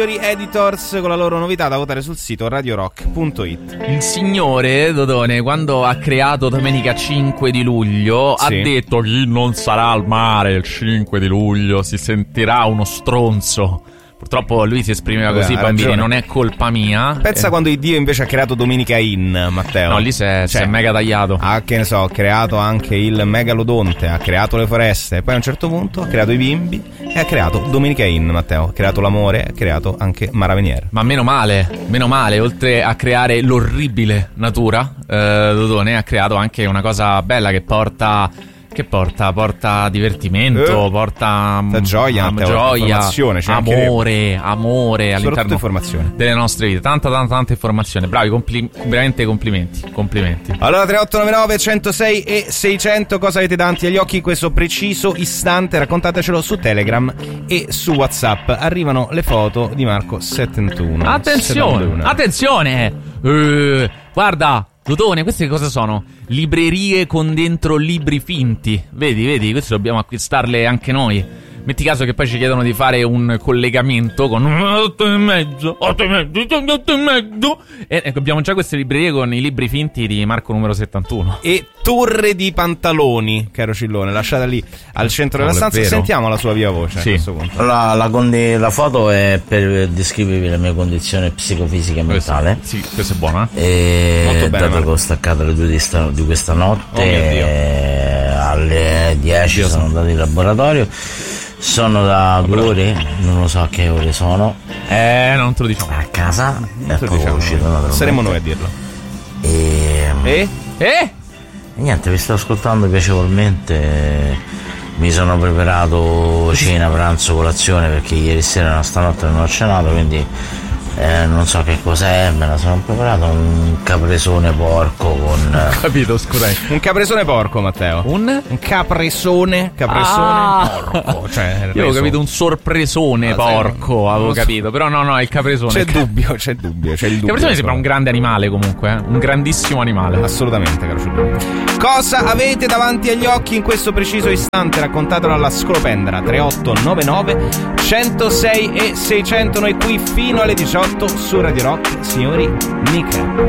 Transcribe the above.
Editors con la loro novità da votare sul sito radiorock.it. Il signore Dodone, quando ha creato Domenica 5 di luglio, ha detto: chi non sarà al mare il 5 di luglio si sentirà uno stronzo. Purtroppo lui si esprimeva così, bambini, ragione. Non è colpa mia. Pensa quando Dio invece ha creato Domenica In, Matteo. No, lì si è mega tagliato. Che ne so, ha creato anche il megalodonte, ha creato le foreste, poi a un certo punto ha creato i bimbi e ha creato Domenica In, Matteo. Ha creato l'amore, ha creato anche Mara Venier. Ma meno male, oltre a creare l'orribile natura, Dodone ha creato anche una cosa bella che porta divertimento, porta gioia, informazione, amore all'interno delle nostre vite. Tanta informazione. Bravi, veramente complimenti. Allora 3899 106 e 600, cosa avete davanti agli occhi in questo preciso istante? Raccontatecelo su Telegram e su WhatsApp. Arrivano le foto di Marco 71. Attenzione! Guarda, Dodone, queste cosa sono? Librerie con dentro libri finti. Vedi, queste dobbiamo acquistarle anche noi. Metti caso che poi ci chiedono di fare un collegamento con 8,5 e abbiamo già queste librerie con i libri finti di Marco numero 71. E torre di pantaloni, caro Cillone, lasciata lì al centro della stanza. Sentiamo la sua viva voce. Sì. A questo punto. La foto è per descrivervi la mia condizione psicofisica e mentale. Sì, questa è buona. E molto bene, dato che ho staccato alle 2 di questa notte, alle 10 sono andato in laboratorio. Sono da 2 ore, non lo so a che ore sono. Non te lo diciamo. A casa. Saremo noi a dirlo. E niente, vi sto ascoltando piacevolmente. Mi sono preparato cena, pranzo, colazione, perché ieri sera, stanotte non ho cenato, quindi non so che cos'è. Me la sono preparato un capresone porco con capito, scusai. Un capresone porco, Matteo. Un capresone porco. Cioè, io avevo capito un sorpresone porco, avevo capito. Però no, è il capresone. C'è dubbio. C'è il capresone sembra un grande animale comunque, un grandissimo animale. Assolutamente, caro Cillone. Cosa avete davanti agli occhi in questo preciso istante? Raccontatelo alla Scolopendra 3899 106 e 600. Noi qui fino alle 18 su Radio Rock, signori Nica.